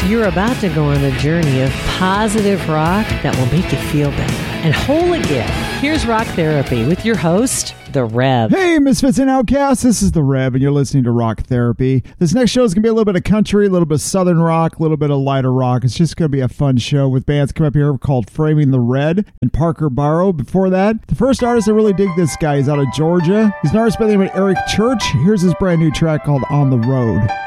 You're about to go on a journey of positive rock that will make you feel better and whole again. Here's Rock Therapy with your host, The Rev. Hey, Misfits and Outcasts, this is The Rev, and you're listening to Rock Therapy. This next show is going to be a little bit of country, a little bit of southern rock, a little bit of lighter rock. It's just going to be a fun show with bands come up here called Framing the Red and Parker Barrow. Before that, the first artist I really dig this guy. He's out of Georgia. He's an artist by the name of Eric Church. Here's his brand new track called On the Road.